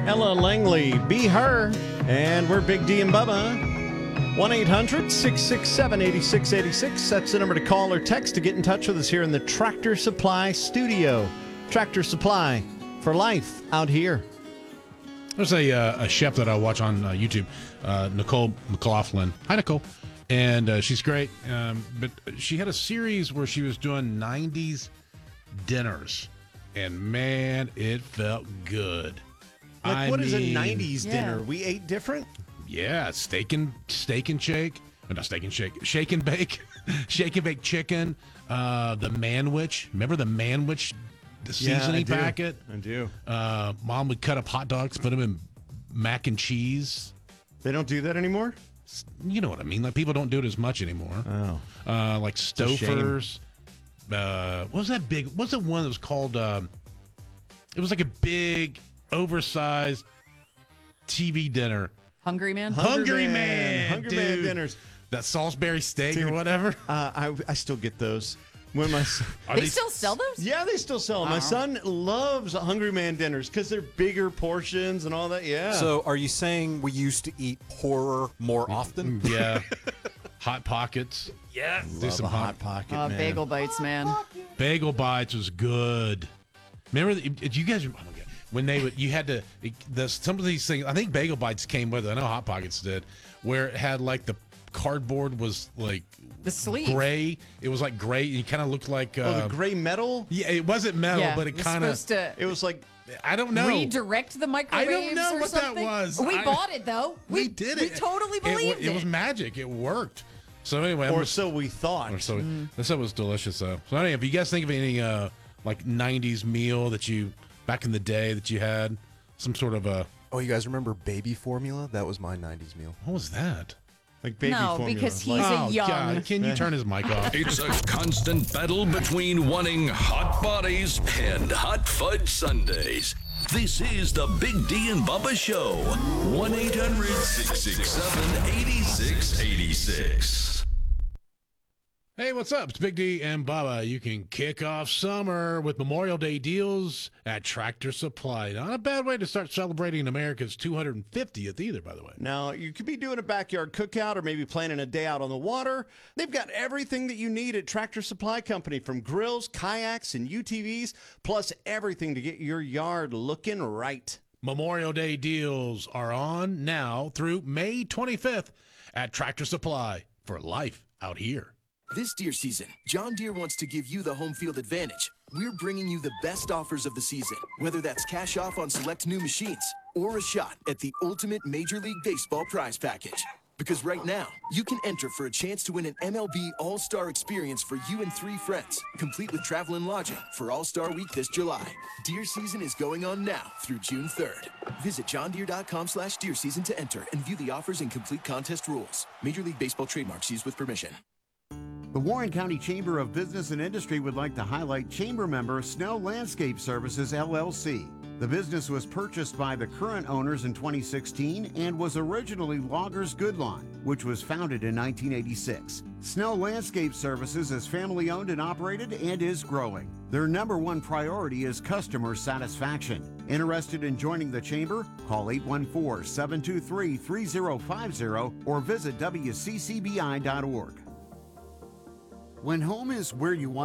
Ella Langley, Be Her, and we're Big D and Bubba. 1-800-667-8686. That's the number to call or text to get in touch with us here in the Tractor Supply studio. Tractor Supply for life out here. There's a chef that I watch on YouTube, Nicole McLaughlin. Hi, Nicole. And she's great. But she had a series where she was doing 90s dinners. And, man, it felt good. What is a 90s dinner? We ate different? Yeah, steak and shake. Not steak and shake. Shake and bake. Shake and bake chicken. The manwich. Remember the manwich? The seasoning packet. I do. Mom would cut up hot dogs, put them in mac and cheese. They don't do that anymore? You know what I mean. Like, people don't do it as much anymore. Oh. Like Stouffer's. What was that big? What's the one that was called? It was like a big, oversized TV dinner. Hungry Man? Hungry Man dinners. That Salisbury steak or whatever. I still get those. When my son, They still sell those? yeah, they still sell them. My son loves Hungry Man dinners because they're bigger portions and all that. Yeah. So are you saying we used to eat poorer more often? Yeah. Hot Pockets. yeah, Do some Hot Pocket, man. Bagel Bites, man. Bagel Bites was good. Remember, did you guys? Oh my God. When they would, you had to. Some of these things. I think Bagel Bites came with it. I know Hot Pockets did, where it had like the cardboard was like The sleeve. gray. It was like gray. You kind of looked like. The gray metal. Yeah, it wasn't metal, Yeah, but it was kind of. supposed to It was like I don't know. redirect the microwaves know or what that something. was. We bought it, though. We did it. We totally believed it. It was magic. It worked. So anyway, or so we thought. Or so this was delicious though. So anyway, if you guys think of any like '90s meal that you back in the day that you had, some sort of a Oh, you guys remember baby formula? That was my 90s meal. what was that? Like baby No, formula. because he's Like- a young. God, can you turn his mic off? It's a constant battle between wanting hot bodies and hot fudge sundaes. This is the Big D and Bubba Show. 1-800-667-8686. Hey, what's up? It's Big D and Bubba. You can kick off summer with Memorial Day deals at Tractor Supply. Not a bad way to start celebrating America's 250th either, by the way. Now, you could be doing a backyard cookout or maybe planning a day out on the water. They've got everything that you need at Tractor Supply Company, from grills, kayaks, and UTVs, plus everything to get your yard looking right. Memorial Day deals are on now through May 25th at Tractor Supply for life out here. This deer season, John Deere wants to give you the home field advantage. We're bringing you the best offers of the season, whether that's cash off on select new machines or a shot at the ultimate Major League Baseball prize package. Because right now, you can enter for a chance to win an MLB All-Star experience for you and 3 friends, complete with travel and lodging for All-Star Week this July. Deer season is going on now through June 3rd. Visit johndeere.com/deer season to enter and view the offers and complete contest rules. Major League Baseball trademarks used with permission. The Warren County Chamber of Business and Industry would like to highlight chamber member Snell Landscape Services, LLC. The business was purchased by the current owners in 2016 and was originally Loggers Goodlawn, which was founded in 1986. Snell Landscape Services is family owned and operated and is growing. Their number one priority is customer satisfaction. Interested in joining the chamber? Call 814-723-3050 or visit WCCBI.org. When home is where you want